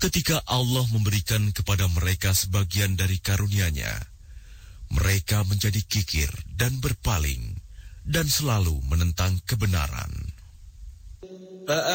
Ketika Allah memberikan kepada mereka sebagian dari karunia-Nya, mereka menjadi kikir dan berpaling, dan selalu menentang kebenaran.